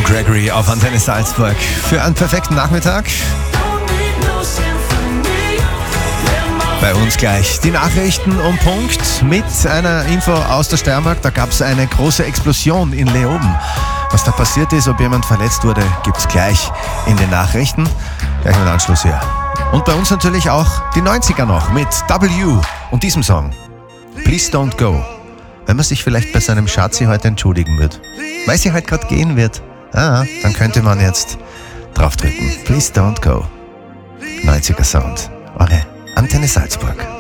Gregory auf Antenne Salzburg für einen perfekten Nachmittag. Bei uns gleich die Nachrichten um Punkt mit einer Info aus der Steiermark. Da gab es eine große Explosion in Leoben. Was da passiert ist, ob jemand verletzt wurde, gibt es gleich in den Nachrichten. Gleich im Anschluss hier. Und bei uns natürlich auch die 90er noch mit W und diesem Song. Please Don't Go. Wenn man sich vielleicht bei seinem Schatzi heute entschuldigen wird, weil sie heute gerade gehen wird, dann könnte man jetzt draufdrücken. Please Don't Go. 90er Sound. Eure Antenne Salzburg.